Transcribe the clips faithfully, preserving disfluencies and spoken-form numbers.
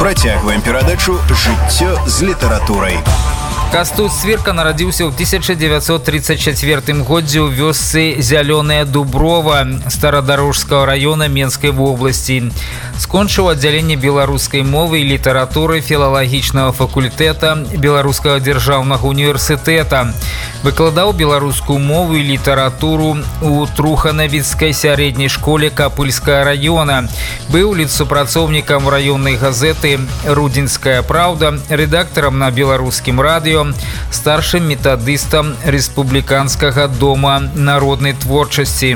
Працягваем перадачу «Жыццё з літаратурай». Кастусь Цвірка нарадзіўся ў тысяча дзевяцьсот тридцать четвёртым годзе ў вёсцы Зялёная Дуброва Старадарожскага района Менскай вобласці. Скончыў аддзяленне беларускай мовы і літаратуры філалагічнага факультэта Беларускага дзяржаўнага універсітэта. Выкладаў беларускую мову і літаратуру у Труханавіцкай сярэдняй школе Капыльскага района. Быў літсупрацоўнікам раённай газеты «Рудзенская правда», рэдактарам на беларускім радыё, старшым метадыстам Рэспубліканскага дома народнай творчасці.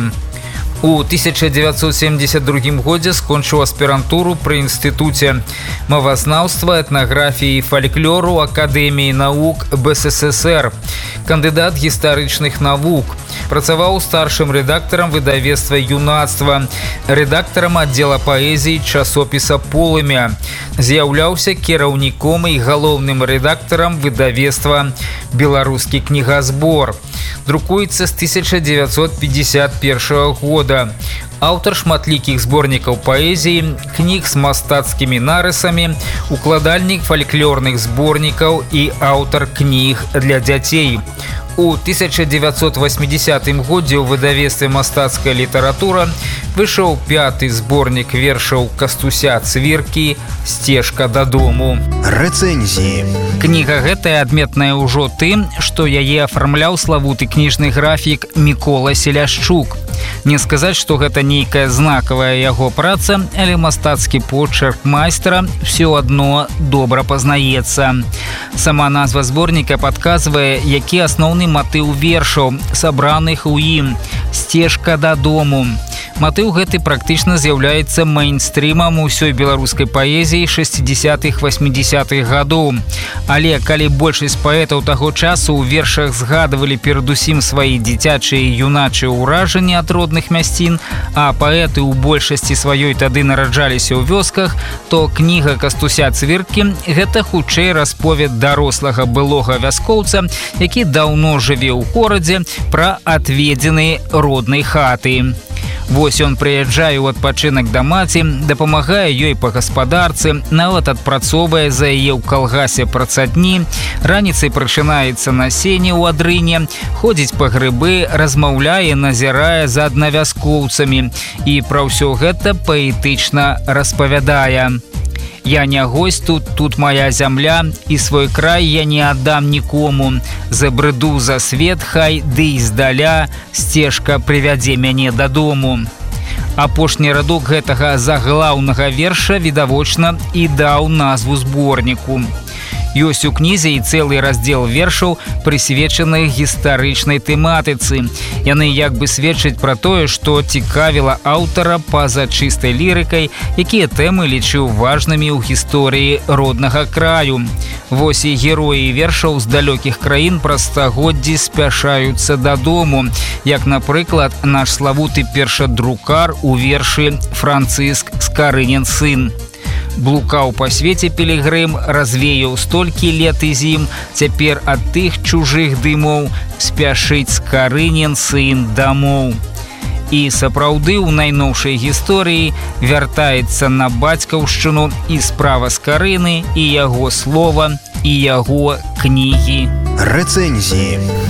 У тысяча дзевяцьсот семьдесят другім годзе скончыў аспірантуру пры інстытуце мовазнаўства, этнаграфіі і фальклору Акадэміі навук БССР, кандыдат гістарычных навук. Працаваў старшым рэдактарам выдавецтва «Юнацтва», рэдактарам аддзела паэзіі часопіса «Полымя». З'яўляўся кіраўніком і галоўным рэдактарам выдавецтва «Беларускі кнігазбор». Друкуецца з тысяча дзевяцьсот пятьдесят первого года. Аўтар шматлікіх зборнікаў паэзіі, кніг з мастацкімі нарысамі, укладальнік фальклорных зборнікаў і аўтар кніг для дзяцей. У тысяча дзевяцьсот восьмидесятым годзе ў выдавецтве «Мастацкая літаратура» выйшаў пяты зборнік вершаў Кастуся Цвіркі «Сцежка дадому». Рэцэнзіі. Кніга гэтая адметная ўжо тым, што яе афармляў славуты кніжны графік Мікола Селяшчук. Не сказаць, што гэта нейкая знакавая яго праца, але мастацкі почерк майстра ўсё адно добра пазнаецца. Сама назва зборніка падказвае, які асноўны матыў вершаў, сабраных у ім «Сцежка дадому». Матыў гэты практычна з'яўляецца мейнстрымам усёй беларускай паэзіі шэсцідзесятых-восьмідзесятых гадоў. Але калі большасць паэтаў таго часу ў вершах згадывалі перадусім свае дзіцячыя і юначыя ўражанні ад родных мясцін, а паэты ў большасці сваёй тады нараджаліся ў вёсках, то кніга Кастуся Цвіркі – гэта хутчэй расповед дарослага былога вяскоўца, які даўно жыве ў горадзе, пра адведзены роднай хаты. Вось ён прыязджае ў адпачынак да маці, дапамагае ёй па гаспадарцы, нават адпрацоўвае за яе ў калгасе працадні, раніцай прачынаецца насенне ў адрыне, ходзіць па грыбы, размаўляе, назірае за аднавяскоўцамі і пра ўсё гэта паэтычна распавядае. «Я не гость тут, тут моя зямля, і свой край я не аддам нікому. Забрыду за свет хай, ды і здаля, сцежка прывядзе мяне дадому». Апошні радок гэтага заглаўнага верша відавочна і даў назву зборніку. Ёсць у кнізе і цэлы раздзел вершаў, прысвечаных гістарычнай тэматыцы. Яны як бы сведчаць пра тое, што цікавіла аўтара па-за чыстай лірыкай, якія тэмы лічыў важнымі ў гісторыі роднага краю. Вось і героі вершаў з далёкіх краін праз стагоддзі спяшаюцца дадому, як, напрыклад, наш славуты першадрукар у вершы «Францыск Скарынін сын». Блукаў па свеце пілігрым, развеяў столькі лет і зім, цяпер ад тых чужых дымоў спяшыць Скарынін сын дамоў. І сапраўды ў найноўшай гісторыі вяртаецца на бацькаўшчыну і справа Скарыны, і яго слова, і яго кнігі. Рэцэнзіі.